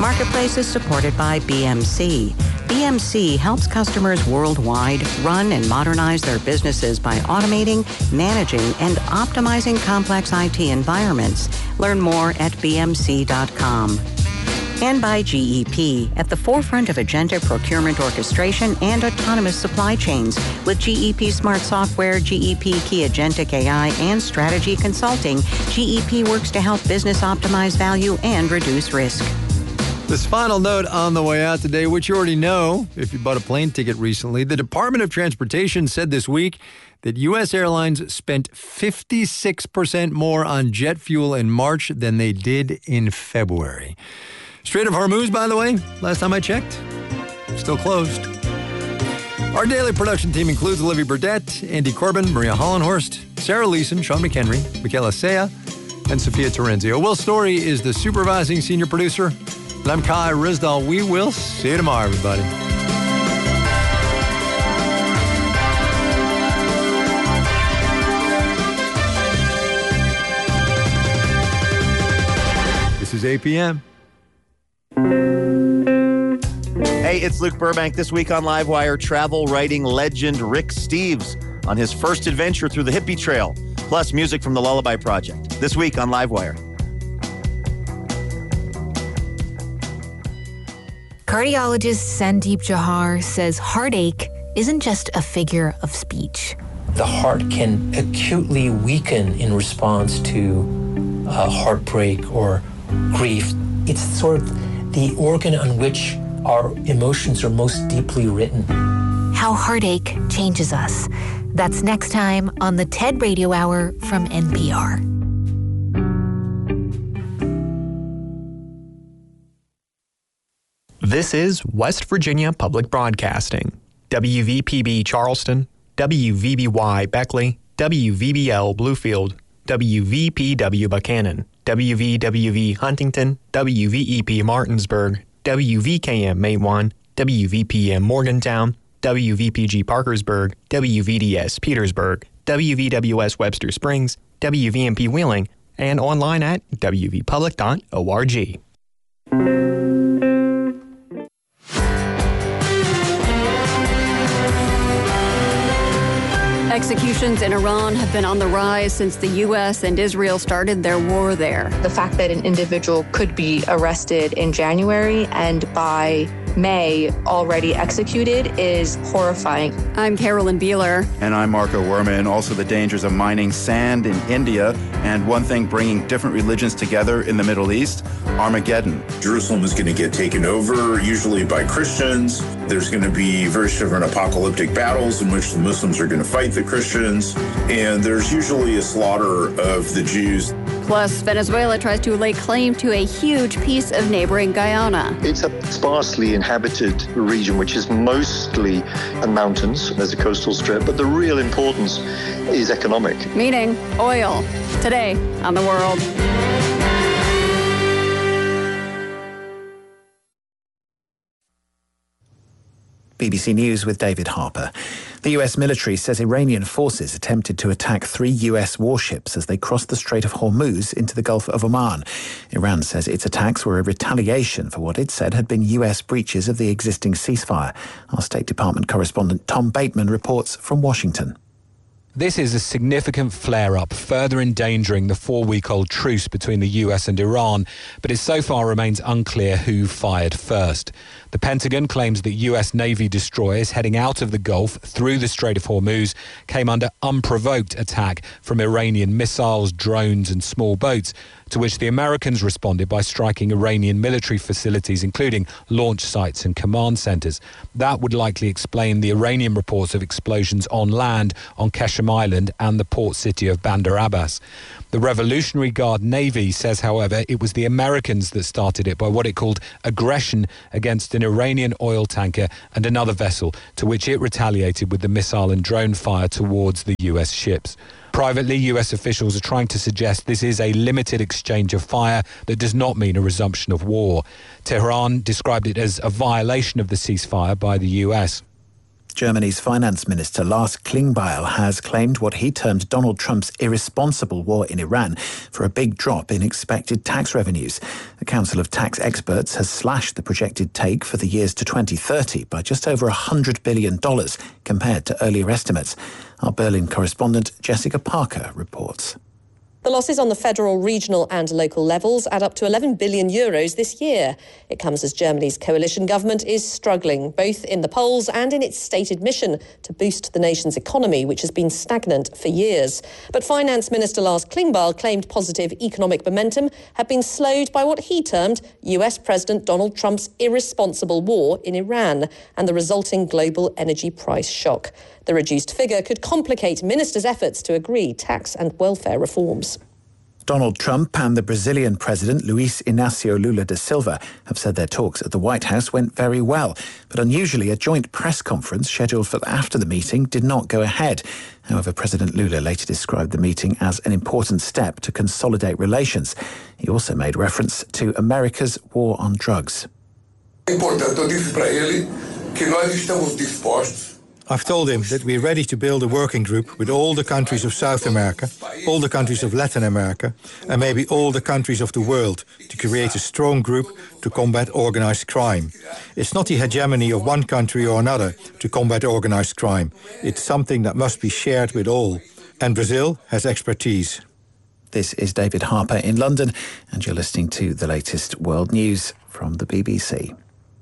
Marketplace is supported by BMC. BMC helps customers worldwide run and modernize their businesses by automating, managing, and optimizing complex IT environments. Learn more at bmc.com. And by GEP, at the forefront of agenda procurement orchestration and autonomous supply chains. With GEP Smart Software, GEP Key Agentic AI, and Strategy Consulting, GEP works to help business optimize value and reduce risk. This final note on the way out today, which you already know if you bought a plane ticket recently, the Department of Transportation said this week that U.S. airlines spent 56% more on jet fuel in March than they did in February. Strait of Hormuz, by the way, last time I checked, still closed. Our daily production team includes Olivia Burdett, Andy Corbin, Maria Hollenhorst, Sarah Leeson, Sean McHenry, Michaela Sea, and Sophia Terenzio. Will Story is the supervising senior producer, and I'm Kai Rizdal. We will see you tomorrow, everybody. This is APM. Hey, it's Luke Burbank. This week on Livewire, travel writing legend Rick Steves on his first adventure through the Hippie Trail, plus music from the Lullaby Project. This week on Livewire. Cardiologist Sandeep Johar says heartache isn't just a figure of speech. The heart can acutely weaken in response to heartbreak or grief. It's sort of the organ on which our emotions are most deeply written. How heartache changes us. That's next time on the TED Radio Hour from NPR. This is West Virginia Public Broadcasting. WVPB Charleston, WVBY Beckley, WVBL Bluefield, WVPW Buchanan, WVWV Huntington, WVEP Martinsburg, WVKM Matewan, WVPM Morgantown, WVPG Parkersburg, WVDS Petersburg, WVWS Webster Springs, WVMP Wheeling, and online at wvpublic.org. Executions in Iran have been on the rise since the U.S. and Israel started their war there. The fact that an individual could be arrested in January and by May already executed is horrifying. I'm Carolyn Beeler. And I'm Marco Werman. Also the dangers of mining sand in India. And one thing bringing different religions together in the Middle East, Armageddon. Jerusalem is going to get taken over, usually by Christians. There's going to be various different apocalyptic battles in which the Muslims are going to fight the Christians. And there's usually a slaughter of the Jews. Plus, Venezuela tries to lay claim to a huge piece of neighboring Guyana. It's a sparsely inhabited region, which is mostly mountains. There's a coastal strip, but the real importance is economic. Meaning oil. Today on The World. BBC News with David Harper. The US military says Iranian forces attempted to attack 3 US warships as they crossed the Strait of Hormuz into the Gulf of Oman. Iran says its attacks were a retaliation for what it said had been US breaches of the existing ceasefire. Our State Department correspondent Tom Bateman reports from Washington. This is a significant flare-up, further endangering the 4-week-old truce between the US and Iran, but it so far remains unclear who fired first. The Pentagon claims that US Navy destroyers heading out of the Gulf through the Strait of Hormuz came under unprovoked attack from Iranian missiles, drones and small boats, to which the Americans responded by striking Iranian military facilities, including launch sites and command centers. That would likely explain the Iranian reports of explosions on land on Qeshm Island and the port city of Bandar Abbas. The Revolutionary Guard Navy says, however, it was the Americans that started it by what it called aggression against an Iranian oil tanker and another vessel, to which it retaliated with the missile and drone fire towards the US ships. Privately, US officials are trying to suggest this is a limited exchange of fire that does not mean a resumption of war. Tehran described it as a violation of the ceasefire by the US. Germany's finance minister Lars Klingbeil has claimed what he termed Donald Trump's irresponsible war in Iran for a big drop in expected tax revenues. The Council of Tax Experts has slashed the projected take for the years to 2030 by just over $100 billion compared to earlier estimates. Our Berlin correspondent Jessica Parker reports. The losses on the federal, regional and local levels add up to €11 billion this year. It comes as Germany's coalition government is struggling, both in the polls and in its stated mission to boost the nation's economy, which has been stagnant for years. But Finance Minister Lars Klingbeil claimed positive economic momentum had been slowed by what he termed US President Donald Trump's irresponsible war in Iran and the resulting global energy price shock. The reduced figure could complicate ministers' efforts to agree tax and welfare reforms. Donald Trump and the Brazilian president, Luiz Inácio Lula da Silva, have said their talks at the White House went very well. But unusually, a joint press conference scheduled for after the meeting did not go ahead. However, President Lula later described the meeting as an important step to consolidate relations. He also made reference to America's war on drugs. I've told him that we're ready to build a working group with all the countries of South America, all the countries of Latin America, and maybe all the countries of the world to create a strong group to combat organized crime. It's not the hegemony of one country or another to combat organized crime. It's something that must be shared with all. And Brazil has expertise. This is David Harper in London, and you're listening to the latest world news from the BBC.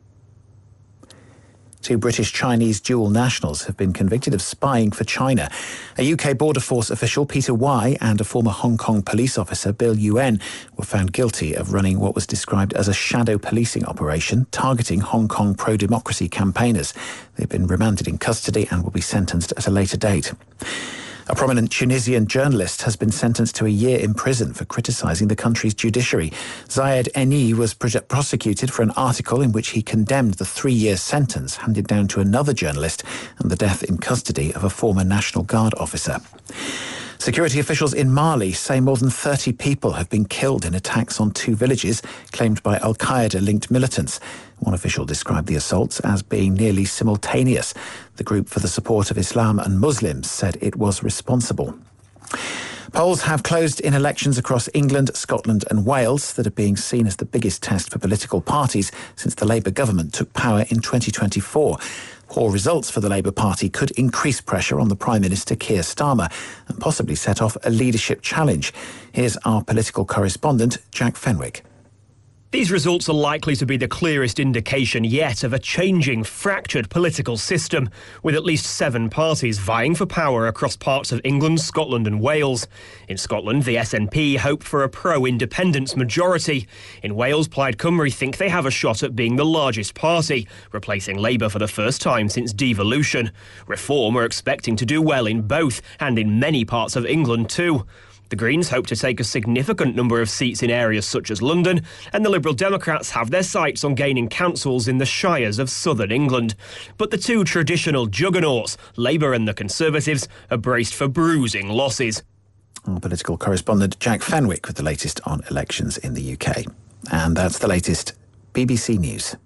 Two British-Chinese dual nationals have been convicted of spying for China. A UK Border Force official, Peter Wai, and a former Hong Kong police officer, Bill Yuen, were found guilty of running what was described as a shadow policing operation targeting Hong Kong pro-democracy campaigners. They've been remanded in custody and will be sentenced at a later date. A prominent Tunisian journalist has been sentenced to a year in prison for criticising the country's judiciary. Zayed Eni was prosecuted for an article in which he condemned the 3-year sentence handed down to another journalist and the death in custody of a former National Guard officer. Security officials in Mali say more than 30 people have been killed in attacks on 2 villages claimed by Al-Qaeda-linked militants. One official described the assaults as being nearly simultaneous. The Group for the Support of Islam and Muslims said it was responsible. Polls have closed in elections across England, Scotland and Wales that are being seen as the biggest test for political parties since the Labour government took power in 2024. Poor results for the Labour Party could increase pressure on the Prime Minister Keir Starmer and possibly set off a leadership challenge. Here's our political correspondent, Jack Fenwick. These results are likely to be the clearest indication yet of a changing, fractured political system, with at least 7 parties vying for power across parts of England, Scotland and Wales. In Scotland, the SNP hope for a pro-independence majority. In Wales, Plaid Cymru think they have a shot at being the largest party, replacing Labour for the first time since devolution. Reform are expecting to do well in both, and in many parts of England too. The Greens hope to take a significant number of seats in areas such as London, and the Liberal Democrats have their sights on gaining councils in the shires of southern England. But the two traditional juggernauts, Labour and the Conservatives, are braced for bruising losses. Our political correspondent Jack Fenwick with the latest on elections in the UK. And that's the latest BBC News.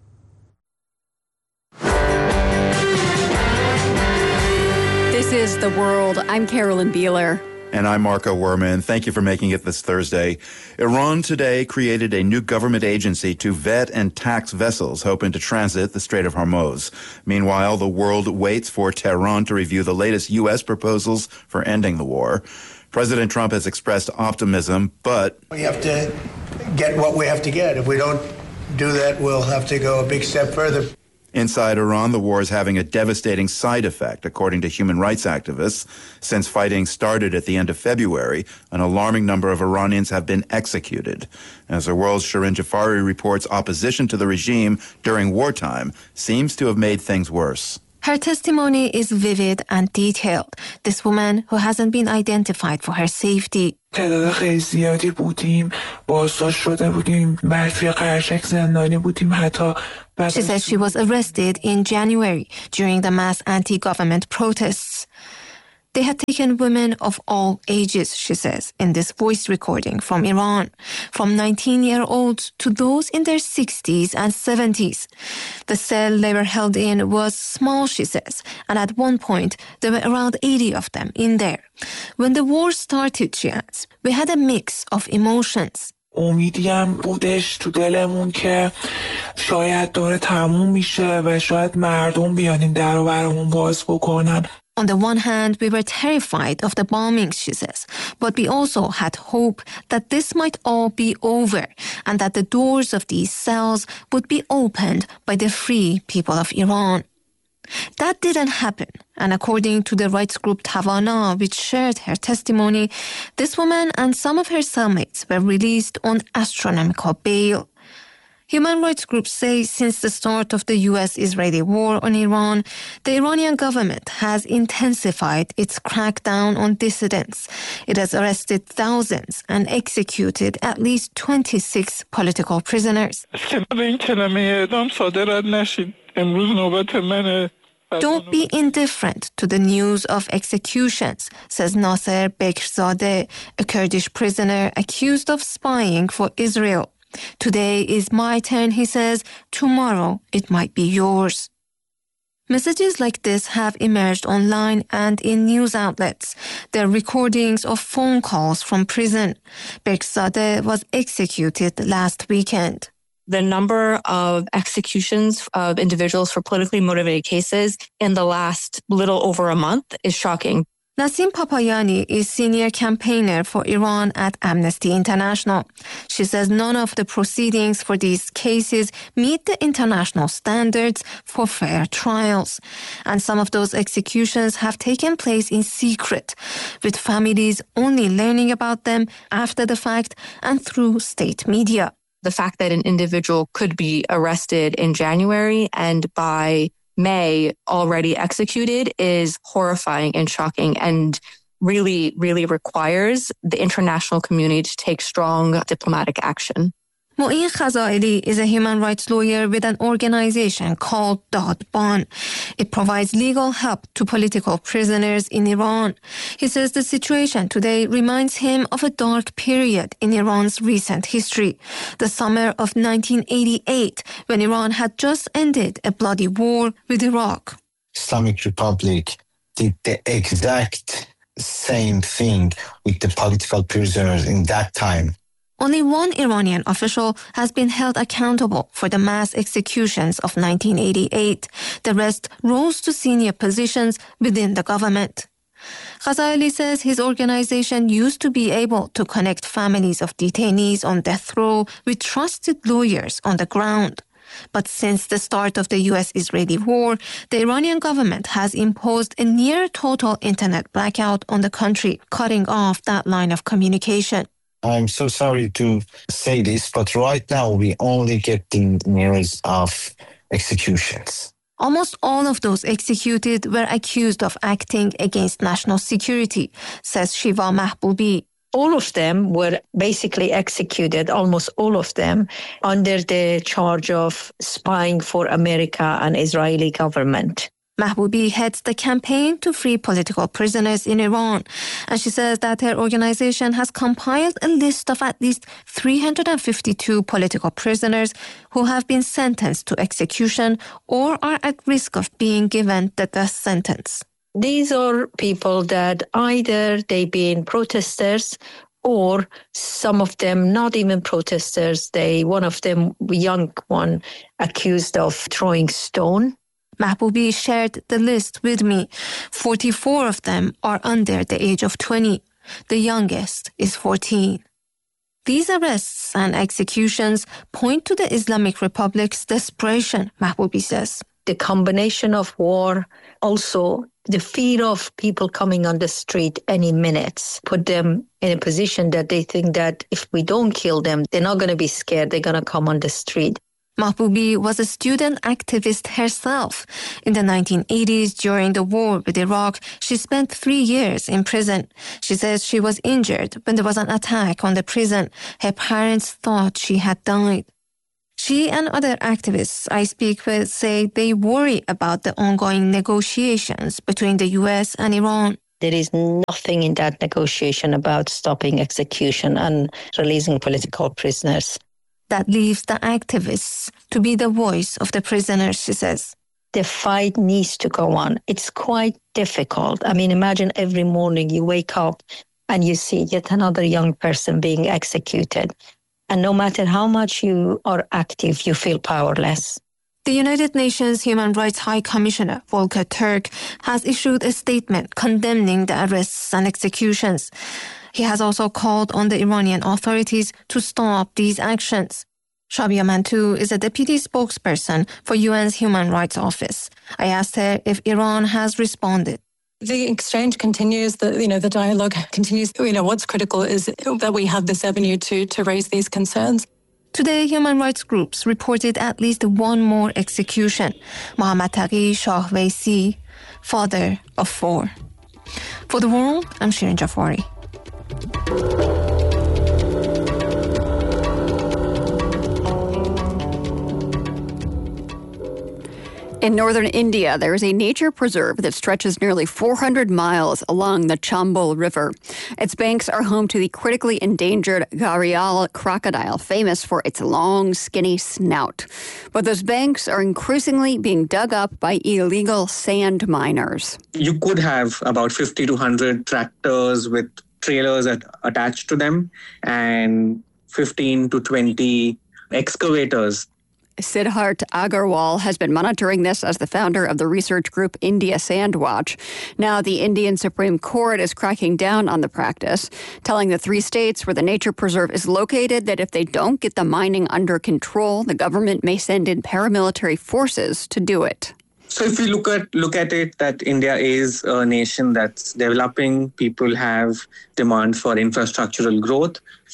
This is The World. I'm Carolyn Beeler. And I'm Marco Werman. Thank you for making it this Thursday. Iran today created a new government agency to vet and tax vessels hoping to transit the Strait of Hormuz. Meanwhile, the world waits for Tehran to review the latest U.S. proposals for ending the war. President Trump has expressed optimism, but we have to get what we have to get. If we don't do that, we'll have to go a big step further. Inside Iran, the war is having a devastating side effect, according to human rights activists. Since fighting started at the end of February, an alarming number of Iranians have been executed. As the world's Shirin Jafari reports, opposition to the regime during wartime seems to have made things worse. Her testimony is vivid and detailed. This woman, who hasn't been identified for her safety, تعداد خیلی زیادی بودیم بازداشت شده بودیم توی قرشک زندانی بودیم حتی She says she was arrested in January during the mass anti-government protests. They had taken women of all ages, she says, in this voice recording from Iran, from 19-year-olds to those in their 60s and 70s. The cell they were held in was small, she says, and at one point there were around 80 of them in there. When the war started, she adds, we had a mix of emotions. امیدیم بودش تو دلمون که شاید داره تموم میشه و شاید مردم بیان این در رو برامون باز بکنن. On the one hand, we were terrified of the bombings, she says, but we also had hope that this might all be over and that the doors of these cells would be opened by the free people of Iran. That didn't happen, and according to the rights group Tawana, which shared her testimony, this woman and some of her cellmates were released on astronomical bail. Human rights groups say since the start of the U.S.-Israeli war on Iran, the Iranian government has intensified its crackdown on dissidents. It has arrested thousands and executed at least 26 political prisoners. Don't be indifferent to the news of executions, says Nasser Bekrzadeh, a Kurdish prisoner accused of spying for Israel. Today is my turn, he says. Tomorrow it might be yours. Messages like this have emerged online and in news outlets. They're recordings of phone calls from prison. Bekrzadeh was executed last weekend. The number of executions of individuals for politically motivated cases in the last little over a month is shocking. Nasim Papayani is senior campaigner for Iran at Amnesty International. She says none of the proceedings for these cases meet the international standards for fair trials. And some of those executions have taken place in secret, with families only learning about them after the fact and through state media. The fact that an individual could be arrested in January and by May already executed is horrifying and shocking and really, really requires the international community to take strong diplomatic action. Mu'in Khazaeli is a human rights lawyer with an organization called Dadban. It provides legal help to political prisoners in Iran. He says the situation today reminds him of a dark period in Iran's recent history, the summer of 1988, when Iran had just ended a bloody war with Iraq. Islamic Republic did the exact same thing with the political prisoners in that time. Only one Iranian official has been held accountable for the mass executions of 1988. The rest rose to senior positions within the government. Khazaeli says his organization used to be able to connect families of detainees on death row with trusted lawyers on the ground. But since the start of the U.S.-Israeli war, the Iranian government has imposed a near-total internet blackout on the country, cutting off that line of communication. I'm so sorry to say this, but right now we only get the news of executions. Almost all of those executed were accused of acting against national security, says Shiva Mahboubi. All of them were basically executed, almost all of them, under the charge of spying for America and Israeli government. Mahboubi heads the campaign to free political prisoners in Iran, and she says that her organization has compiled a list of at least 352 political prisoners who have been sentenced to execution or are at risk of being given the death sentence. These are people that either they've been protesters or some of them not even protesters. One of them, young one, accused of throwing stone. Mahboubi shared the list with me. 44 of them are under the age of 20. The youngest is 14. These arrests and executions point to the Islamic Republic's desperation, Mahboubi says. The combination of war, also the fear of people coming on the street any minute, put them in a position that they think that if we don't kill them, they're not going to be scared, they're going to come on the street. Mahboubi was a student activist herself. In the 1980s, during the war with Iraq, she spent 3 years in prison. She says she was injured when there was an attack on the prison. Her parents thought she had died. She and other activists I speak with say they worry about the ongoing negotiations between the U.S. and Iran. There is nothing in that negotiation about stopping execution and releasing political prisoners. That leaves the activists to be the voice of the prisoners, she says. The fight needs to go on. It's quite difficult. I mean, imagine every morning you wake up and you see yet another young person being executed. And no matter how much you are active, you feel powerless. The United Nations Human Rights High Commissioner Volker Turk has issued a statement condemning the arrests and executions. He has also called on the Iranian authorities to stop these actions. Shabia Mantou is a deputy spokesperson for UN's Human Rights Office. I asked her if Iran has responded. The exchange continues, the dialogue continues. What's critical is that we have this avenue to raise these concerns. Today, human rights groups reported at least one more execution. Mohammad Taqi Shahwaisi, father of 4. For The World, I'm Shirin Jafari. In northern India, there is a nature preserve that stretches nearly 400 miles along the Chambal River. Its banks are home to the critically endangered gharial crocodile, famous for its long, skinny snout. But those banks are increasingly being dug up by illegal sand miners. You could have about 50 to 100 tractors with trailers attached to them and 15 to 20 excavators. Siddharth Agarwal has been monitoring this as the founder of the research group India Sandwatch. Now, the Indian Supreme Court is cracking down on the practice, telling the 3 states where the nature preserve is located that if they don't get the mining under control, the government may send in paramilitary forces to do it. So if we look at it, that India is a nation that's developing, people have demand for infrastructural growth,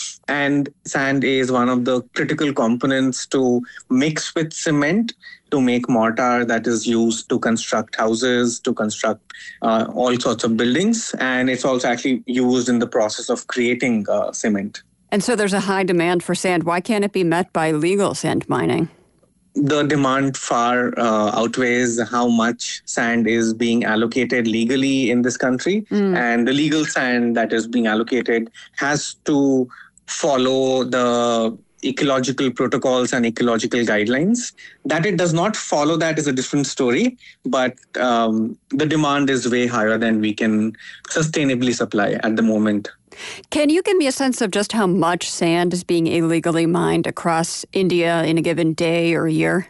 and sand is one of the critical components to mix with cement to make mortar that is used to construct houses, to construct all sorts of buildings, and it's also actually used in the process of creating cement. And so there's a high demand for sand. Why can't it be met by legal sand mining? The demand far outweighs how much sand is being allocated legally in this country. And the legal sand that is being allocated has to follow the ecological protocols and ecological guidelines. That it does not follow that is a different story, but the demand is way higher than we can sustainably supply at the moment. Can you give me a sense of just how much sand is being illegally mined across India in a given day or year?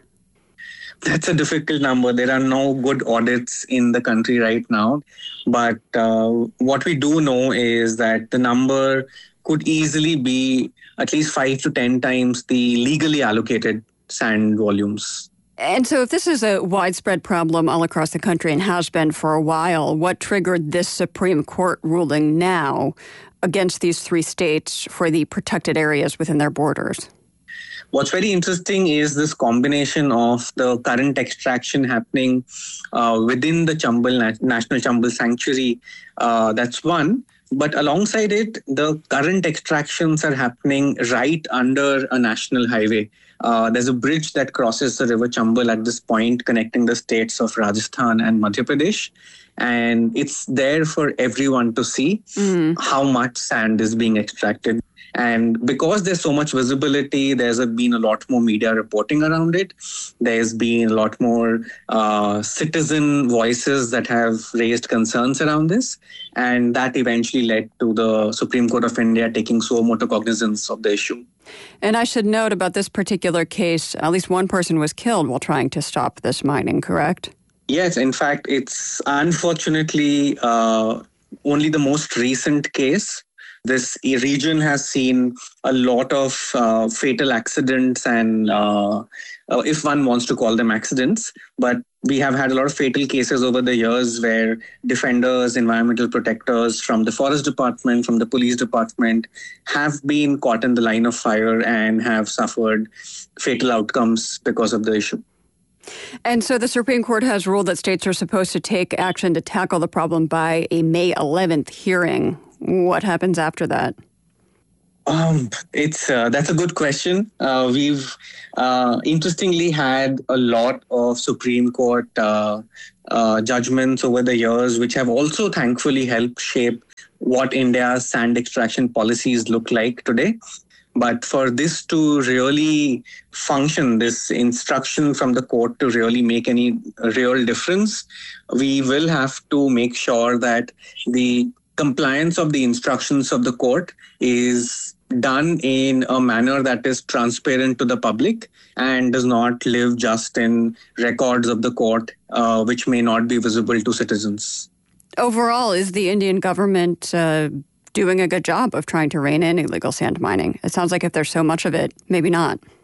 That's a difficult number. There are no good audits in the country right now. But what we do know is that the number could easily be at least 5 to 10 times the legally allocated sand volumes. And so if this is a widespread problem all across the country and has been for a while, what triggered this Supreme Court ruling now against these 3 states for the protected areas within their borders? What's very interesting is this combination of the current extraction happening within the National Chambal Sanctuary. That's one. But alongside it, the current extractions are happening right under a national highway. There's a bridge that crosses the river Chambal at this point, connecting the states of Rajasthan and Madhya Pradesh. And it's there for everyone to see how much sand is being extracted. And because there's so much visibility, there's been a lot more media reporting around it. There's been a lot more citizen voices that have raised concerns around this. And that eventually led to the Supreme Court of India taking suo motu cognizance of the issue. And I should note about this particular case, at least one person was killed while trying to stop this mining, correct? Yes, in fact, it's unfortunately only the most recent case. This region has seen a lot of fatal accidents and, if one wants to call them accidents, but we have had a lot of fatal cases over the years where defenders, environmental protectors from the forest department, from the police department have been caught in the line of fire and have suffered fatal outcomes because of the issue. And so the Supreme Court has ruled that states are supposed to take action to tackle the problem by a May 11th hearing. What happens after that? That's a good question. We've interestingly had a lot of Supreme Court judgments over the years, which have also thankfully helped shape what India's sand extraction policies look like today. But for this to really function, this instruction from the court to really make any real difference, we will have to make sure that the compliance of the instructions of the court is done in a manner that is transparent to the public and does not live just in records of the court, which may not be visible to citizens. Overall, is the Indian government doing a good job of trying to rein in illegal sand mining? It sounds like if there's so much of it, maybe not.